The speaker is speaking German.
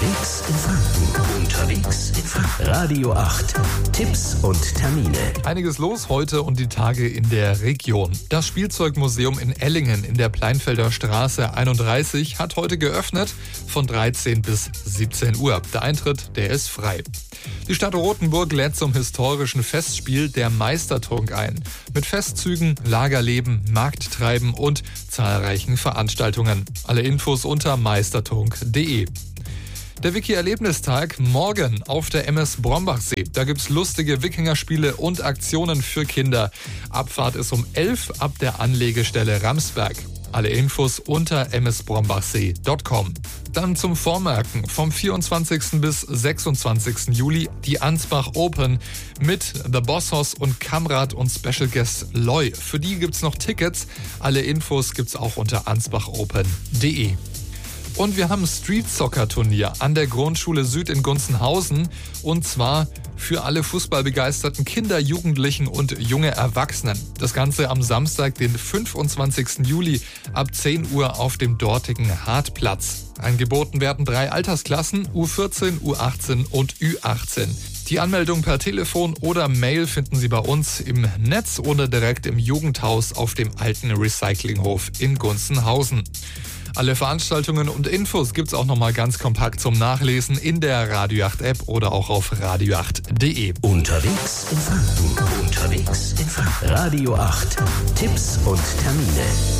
Unterwegs in Franken. Unterwegs in Franken. Radio 8. Tipps und Termine. Einiges los heute und die Tage in der Region. Das Spielzeugmuseum in Ellingen in der Pleinfelder Straße 31 hat heute geöffnet von 13 bis 17 Uhr. Der Eintritt, der ist frei. Die Stadt Rothenburg lädt zum historischen Festspiel der Meistertrunk ein. Mit Festzügen, Lagerleben, Markttreiben und zahlreichen Veranstaltungen. Alle Infos unter meistertrunk.de. Der Wiki-Erlebnistag morgen auf der MS Brombachsee. Da gibt's lustige Wikingerspiele und Aktionen für Kinder. Abfahrt ist um 11 ab der Anlegestelle Ramsberg. Alle Infos unter msbrombachsee.com. Dann zum Vormerken. Vom 24. bis 26. Juli die Ansbach Open mit The Boss und Kamrat und Special Guest Loy. Für die gibt's noch Tickets. Alle Infos gibt's auch unter ansbachopen.de. Und wir haben ein Street-Soccer-Turnier an der Grundschule Süd in Gunzenhausen. Und zwar für alle fußballbegeisterten Kinder, Jugendlichen und junge Erwachsenen. Das Ganze am Samstag, den 25. Juli ab 10 Uhr auf dem dortigen Hartplatz. Angeboten werden 3 Altersklassen, U14, U18 und Ü18. Die Anmeldung per Telefon oder Mail finden Sie bei uns im Netz oder direkt im Jugendhaus auf dem alten Recyclinghof in Gunzenhausen. Alle Veranstaltungen und Infos gibt's auch nochmal ganz kompakt zum Nachlesen in der Radio 8 App oder auch auf radio8.de. Unterwegs in Franken. Unterwegs in Franken. Radio 8. Tipps und Termine.